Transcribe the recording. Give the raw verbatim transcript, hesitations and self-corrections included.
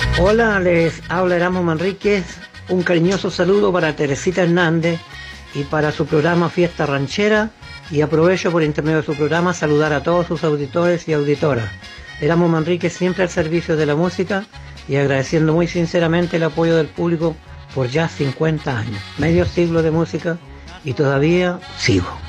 Hola, les habla Erasmo Manríquez. Un cariñoso saludo para Teresita Hernández y para su programa Fiesta Ranchera, y aprovecho por intermedio de su programa saludar a todos sus auditores y auditoras. Erasmo Manríquez siempre al servicio de la música y agradeciendo muy sinceramente el apoyo del público por ya cincuenta años, medio siglo de música, y todavía sigo.